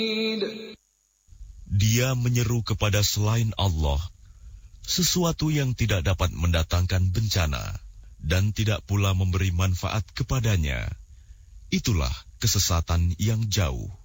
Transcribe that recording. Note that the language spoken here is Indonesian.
Dia menyeru kepada selain Allah, sesuatu yang tidak dapat mendatangkan bencana dan tidak pula memberi manfaat kepadanya. Itulah kesesatan yang jauh.